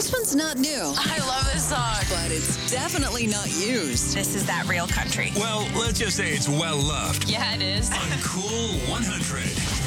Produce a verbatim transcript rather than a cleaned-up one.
This one's not new, I love this song. but it's definitely not used. This is that real country. Well, let's just say it's well loved. Yeah, it is. On Cool one hundred.